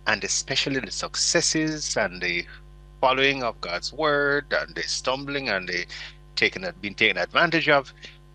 and especially the successes and the following of God's word and the stumbling and the being taken advantage of.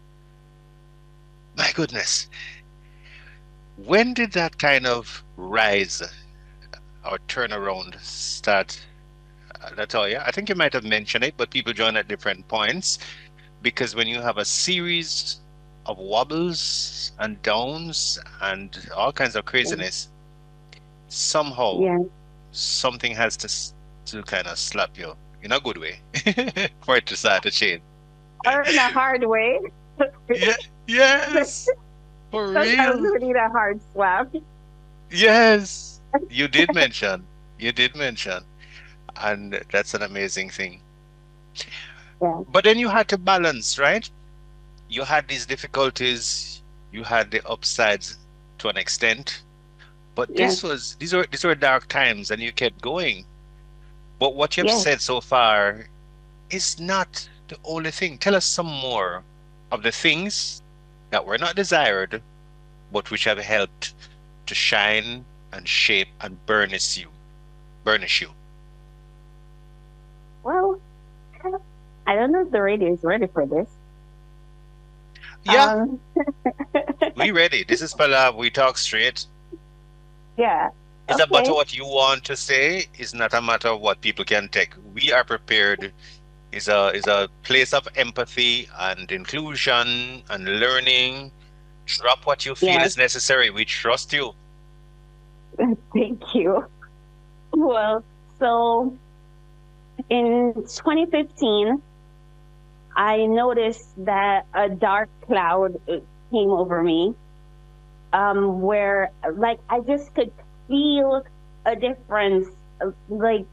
My goodness, when did that kind of rise or turnaround start? Latoya, I think you might have mentioned it, but people join at different points because when you have a series of wobbles and downs and all kinds of craziness, somehow Yeah. something has to kind of slap you in a good way for it to start to change. Or in a hard way. Yeah, yes, for Sometimes real. we need a hard slap. Yes, you did mention, and that's an amazing thing. Yeah. But then you had to balance, right? You had these difficulties, you had the upsides to an extent, but Yes. these were dark times, and you kept going. But what you've Yes. said so far is not the only thing. Tell us some more of the things that were not desired, but which have helped to shine and shape and burnish you. Well, I don't know if the radio is ready for this. Yeah, Um, we ready. This is Palav. We talk straight. yeah. It's a matter Okay. what you want to say. It's not a matter of what people can take. We are prepared. Is a place of empathy and inclusion and learning. Drop what you feel Yes. is necessary. We trust you. Thank you. Well, so in 2015, I noticed that a dark cloud came over me, where like I just could feel a difference. Like,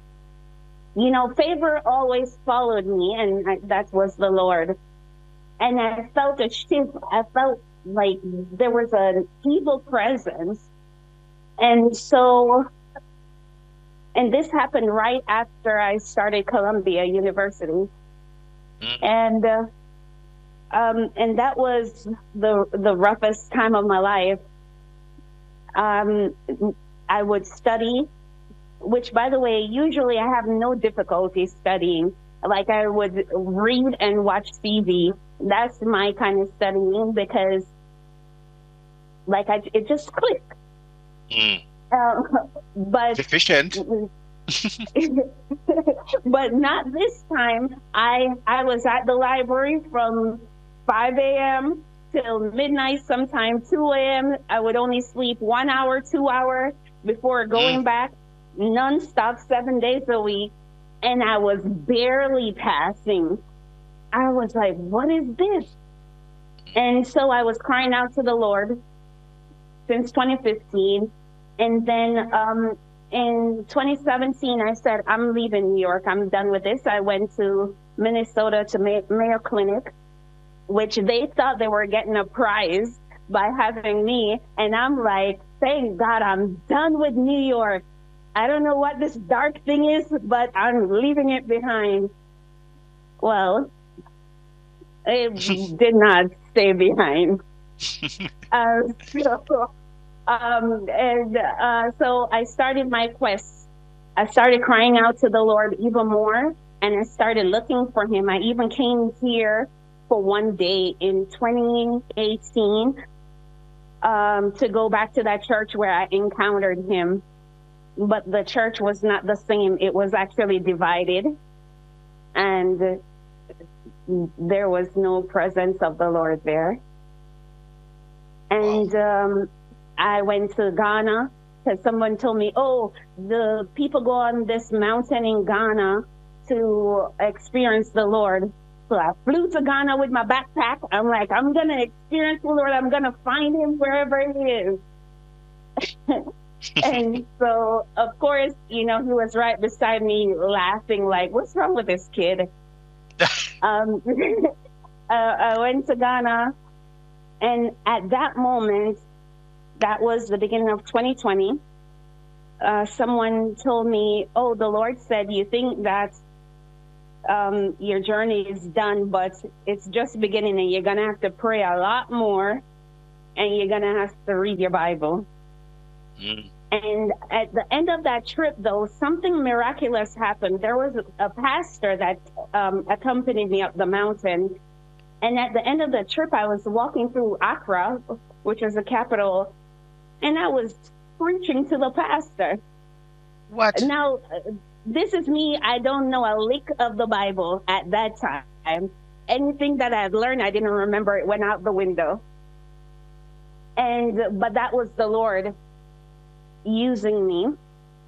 favor always followed me, and that was the Lord. And I felt a shift. I felt like there was an evil presence. And so, and this happened right after I started Columbia University. Mm, And that was the roughest time of my life. Um, I would study, which, by the way, usually I have no difficulty studying. Like, I would read and watch TV. That's my kind of studying because, like, it just clicked. mm. Uh, but Efficient. but not this time. I was at the library from 5 a.m. till midnight, sometime 2 a.m. I would only sleep 1 hour, 2 hours before Mm, going back, nonstop, 7 days a week, and I was barely passing. I was like, "What is this?" And so I was crying out to the Lord since 2015. And then in 2017, I said, I'm leaving New York. I'm done with this. I went to Minnesota to Mayo Clinic, which they thought they were getting a prize by having me. And I'm like, thank God I'm done with New York. I don't know what this dark thing is, but I'm leaving it behind. Well, it did not stay behind. Uh, so so I started my quest. I started crying out to the Lord even more, and I started looking for Him. I even came here for one day in 2018 to go back to that church where I encountered Him. But the church was not the same, it was actually divided, and there was no presence of the Lord there. wow. And I went to Ghana because someone told me, oh, the people go on this mountain in Ghana to experience the Lord. So I flew to Ghana with my backpack. I'm like, I'm going to experience the Lord. I'm going to find him wherever he is. And so, of course, he was right beside me laughing, like, what's wrong with this kid? Um, I went to Ghana. And at that moment, that was the beginning of 2020. Someone told me, "Oh, the Lord said you think that your journey is done, but it's just beginning, and you're gonna have to pray a lot more, and you're gonna have to read your Bible." Mm, And at the end of that trip, though, something miraculous happened. There was a pastor that accompanied me up the mountain. And at the end of the trip, I was walking through Accra, which is the capital, and I was preaching to the pastor. What? Now, this is me. I don't know a lick of the Bible at that time. Anything that I had learned, I didn't remember. It went out the window. But that was the Lord using me.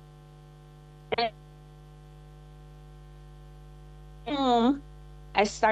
And I started